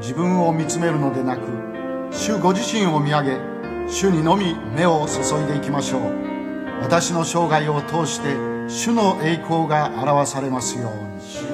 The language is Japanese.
自分を見つめるのでなく、主ご自身を見上げ、主にのみ目を注いでいきましょう。私の生涯を通して主の栄光が表されますように。